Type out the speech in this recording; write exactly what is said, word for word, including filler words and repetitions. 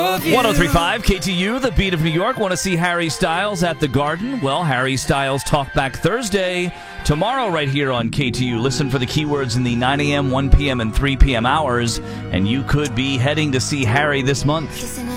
one oh three point five K T U, the beat of New York. Want to see Harry Styles at the Garden? Well, Harry Styles Talk Back Thursday, tomorrow right here on K T U. Listen for the keywords in the nine a.m., one p.m., and three p.m. hours, and you could be heading to see Harry this month.